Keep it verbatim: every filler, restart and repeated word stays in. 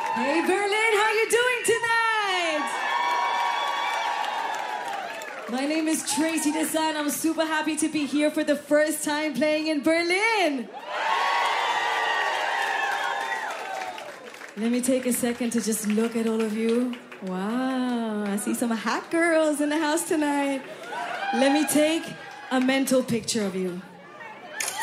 Hey Berlin, how you doing tonight? My name is Tracy Desan. I'm super happy to be here for the first time playing in Berlin. Let me take a second to just look at all of you. Wow, I see some hot girls in the house tonight. Let me take a mental picture of you.